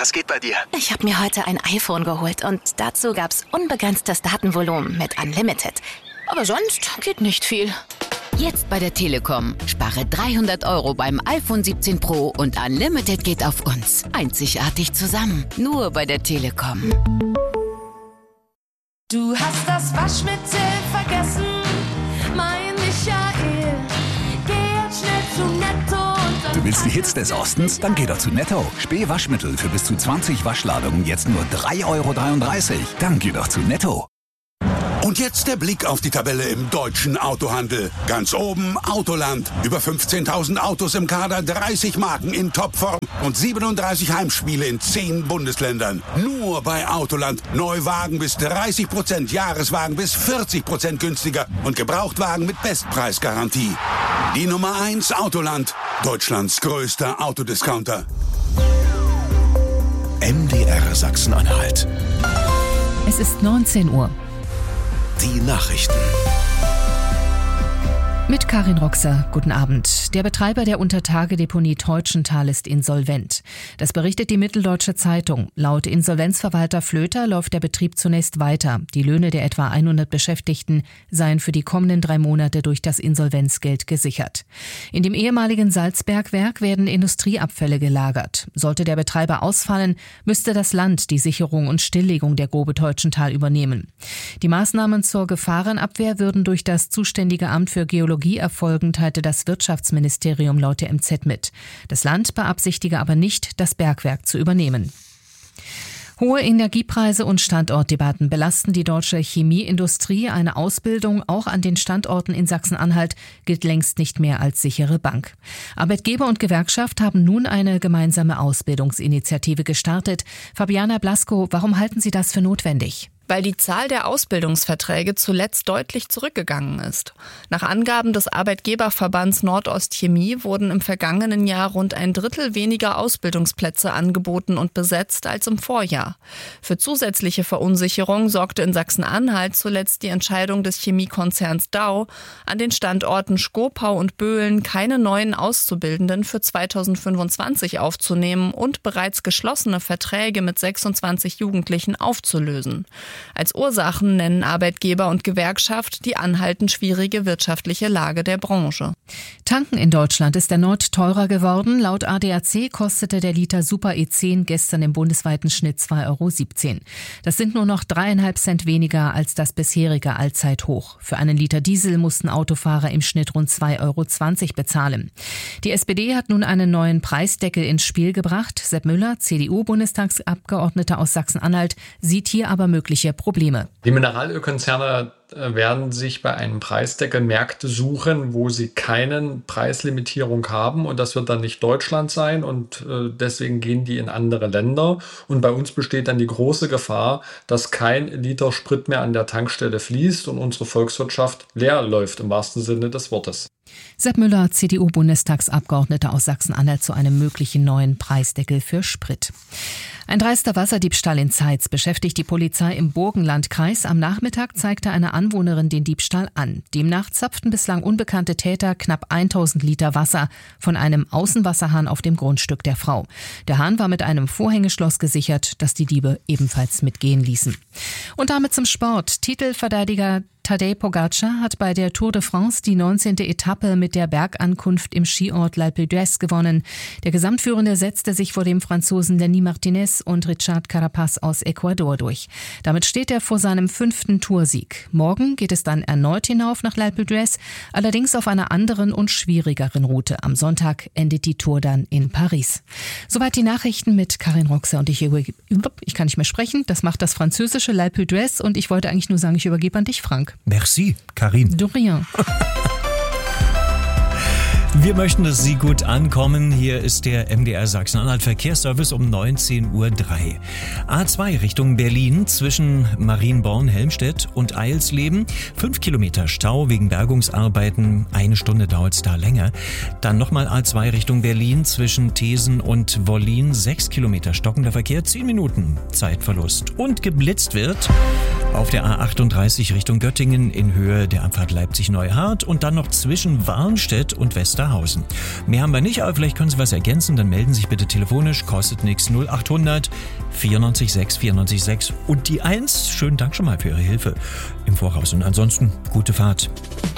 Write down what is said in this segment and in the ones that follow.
Was geht bei dir? Ich habe mir heute ein iPhone geholt und dazu gab's unbegrenztes Datenvolumen mit Unlimited. Aber sonst geht nicht viel. Jetzt bei der Telekom. Spare 300 € beim iPhone 17 Pro und Unlimited geht auf uns. Einzigartig zusammen. Nur bei der Telekom. Du hast das Waschmittel vergessen, mein Michael. Geh jetzt schnell zu Netto und dann... Du willst die Hits des Ostens? Dann geh doch zu Netto. Spee Waschmittel für bis zu 20 Waschladungen jetzt nur 3,33 €. Dann geh doch zu Netto. Und jetzt der Blick auf die Tabelle im deutschen Autohandel. Ganz oben Autoland. Über 15.000 Autos im Kader, 30 Marken in Topform und 37 Heimspiele in 10 Bundesländern. Nur bei Autoland. Neuwagen bis 30%, Jahreswagen bis 40% günstiger und Gebrauchtwagen mit Bestpreisgarantie. Die Nummer 1 Autoland. Deutschlands größter Autodiscounter. MDR Sachsen-Anhalt. Es ist 19 Uhr. Die Nachrichten. Mit Karin Roxer, guten Abend. Der Betreiber der Untertagedeponie Teutschenthal ist insolvent. Das berichtet die Mitteldeutsche Zeitung. Laut Insolvenzverwalter Flöter läuft der Betrieb zunächst weiter. Die Löhne der etwa 100 Beschäftigten seien für die kommenden 3 Monate durch das Insolvenzgeld gesichert. In dem ehemaligen Salzbergwerk werden Industrieabfälle gelagert. Sollte der Betreiber ausfallen, müsste das Land die Sicherung und Stilllegung der Grube Teutschenthal übernehmen. Die Maßnahmen zur Gefahrenabwehr würden durch das zuständige Amt für Geologie erfolgen, teilte das Wirtschaftsministerium laut der MZ mit. Das Land beabsichtige aber nicht, das Bergwerk zu übernehmen. Hohe Energiepreise und Standortdebatten belasten die deutsche Chemieindustrie. Eine Ausbildung auch an den Standorten in Sachsen-Anhalt gilt längst nicht mehr als sichere Bank. Arbeitgeber und Gewerkschaft haben nun eine gemeinsame Ausbildungsinitiative gestartet. Fabiana Blasko, warum halten Sie das für notwendig? Weil die Zahl der Ausbildungsverträge zuletzt deutlich zurückgegangen ist. Nach Angaben des Arbeitgeberverbands Nordostchemie wurden im vergangenen Jahr rund 1/3 weniger Ausbildungsplätze angeboten und besetzt als im Vorjahr. Für zusätzliche Verunsicherung sorgte in Sachsen-Anhalt zuletzt die Entscheidung des Chemiekonzerns Dow, an den Standorten Schkopau und Böhlen keine neuen Auszubildenden für 2025 aufzunehmen und bereits geschlossene Verträge mit 26 Jugendlichen aufzulösen. Als Ursachen nennen Arbeitgeber und Gewerkschaft die anhaltend schwierige wirtschaftliche Lage der Branche. Tanken in Deutschland ist erneut teurer geworden. Laut ADAC kostete der Liter Super E10 gestern im bundesweiten Schnitt 2,17 €. Das sind nur noch 3,5 Cent weniger als das bisherige Allzeithoch. Für einen Liter Diesel mussten Autofahrer im Schnitt rund 2,20 € bezahlen. Die SPD hat nun einen neuen Preisdeckel ins Spiel gebracht. Sepp Müller, CDU-Bundestagsabgeordneter aus Sachsen-Anhalt, sieht hier aber mögliche Probleme. Die Mineralölkonzerne werden sich bei einem Preisdeckel Märkte suchen, wo sie keine Preislimitierung haben, und das wird dann nicht Deutschland sein, und deswegen gehen die in andere Länder, und bei uns besteht dann die große Gefahr, dass kein Liter Sprit mehr an der Tankstelle fließt und unsere Volkswirtschaft leer läuft im wahrsten Sinne des Wortes. Sepp Müller, CDU-Bundestagsabgeordneter aus Sachsen-Anhalt, zu einem möglichen neuen Preisdeckel für Sprit. Ein dreister Wasserdiebstahl in Zeitz beschäftigt die Polizei im Burgenlandkreis. Am Nachmittag zeigte eine Anwohnerin den Diebstahl an. Demnach zapften bislang unbekannte Täter knapp 1000 Liter Wasser von einem Außenwasserhahn auf dem Grundstück der Frau. Der Hahn war mit einem Vorhängeschloss gesichert, das die Diebe ebenfalls mitgehen ließen. Und damit zum Sport. Titelverteidiger Tadej Pogacar hat bei der Tour de France die 19. Etappe mit der Bergankunft im Skiort L'Alpe d'Huez gewonnen. Der Gesamtführende setzte sich vor dem Franzosen Lenny Martinez und Richard Carapaz aus Ecuador durch. Damit steht er vor seinem 5. Toursieg. Morgen geht es dann erneut hinauf nach L'Alpe d'Huez, allerdings auf einer anderen und schwierigeren Route. Am Sonntag endet die Tour dann in Paris. Soweit die Nachrichten mit Karin Roxer, und ich kann nicht mehr sprechen. Das macht das französische L'Alpe d'Huez, und ich wollte eigentlich nur sagen, ich übergebe an dich, Frank. Merci, Karin. De rien. Wir möchten, dass Sie gut ankommen. Hier ist der MDR Sachsen-Anhalt Verkehrsservice um 19:03 Uhr. A2 Richtung Berlin zwischen Marienborn, Helmstedt und Eilsleben. 5 Kilometer Stau wegen Bergungsarbeiten. 1 Stunde dauert es da länger. Dann nochmal A2 Richtung Berlin zwischen Thesen und Wollin. 6 Kilometer stockender Verkehr, 10 Minuten Zeitverlust. Und geblitzt wird auf der A38 Richtung Göttingen in Höhe der Abfahrt Leipzig-Neuhardt und dann noch zwischen Warnstedt und Wester Unterhausen. Mehr haben wir nicht, aber vielleicht können Sie was ergänzen, dann melden Sie sich bitte telefonisch, kostet nichts, 0800 94 6 94 6 und die 1. Schönen Dank schon mal für Ihre Hilfe im Voraus und ansonsten gute Fahrt.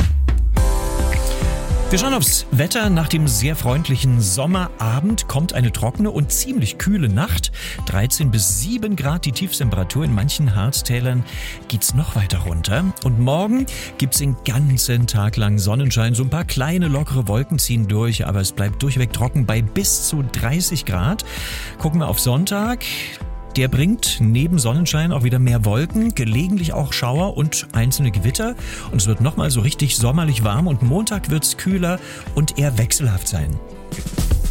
Wir schauen aufs Wetter. Nach dem sehr freundlichen Sommerabend kommt eine trockene und ziemlich kühle Nacht. 13 bis 7 Grad die Tiefstemperatur. In manchen Harztälern geht's noch weiter runter. Und morgen gibt's den ganzen Tag lang Sonnenschein. So ein paar kleine lockere Wolken ziehen durch, aber es bleibt durchweg trocken bei bis zu 30 Grad. Gucken wir auf Sonntag. Der bringt neben Sonnenschein auch wieder mehr Wolken, gelegentlich auch Schauer und einzelne Gewitter. Und es wird nochmal so richtig sommerlich warm und Montag wird's kühler und eher wechselhaft sein.